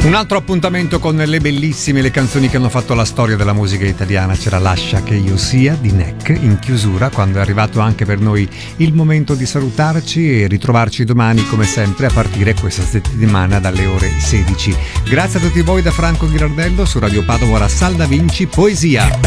Un altro appuntamento con le bellissime le canzoni che hanno fatto la storia della musica italiana. C'era Lascia che io sia di Neck in chiusura, quando è arrivato anche per noi il momento di salutarci e ritrovarci domani come sempre a partire questa settimana dalle ore 16. Grazie a tutti voi da Franco Ghirardello. Su Radio Padova ora Sal da Vinci Poesia.